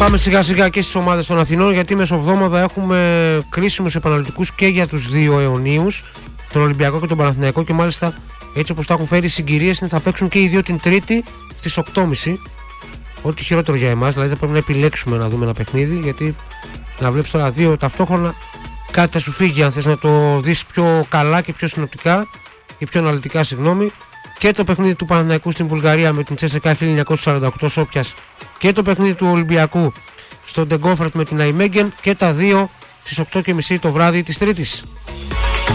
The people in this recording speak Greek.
Πάμε σιγά σιγά και στις ομάδες των Αθηνών, γιατί μεσοβδόμαδα έχουμε κρίσιμους επαναληπτικούς και για τους δύο αιωνίους, τον Ολυμπιακό και τον Παναθηναϊκό, και μάλιστα έτσι όπως τα έχουν φέρει οι συγκυρίες είναι θα παίξουν και οι δύο την Τρίτη στις 8.30. Ό,τι χειρότερο για εμάς, δηλαδή θα πρέπει να επιλέξουμε να δούμε ένα παιχνίδι, γιατί να βλέπεις τώρα δύο ταυτόχρονα κάτι θα σου φύγει αν θες να το δεις πιο καλά και πιο συνοπτικά ή πιο αναλυτικά, συγγνώμη. Και το παιχνίδι του Παναθηναϊκού στην Βουλγαρία με την CSKA 1948 Σόπιας και το παιχνίδι του Ολυμπιακού στο Ντεγκόφερτ με την Αϊμέγγεν, και τα δύο στις 8.30 το βράδυ της Τρίτης.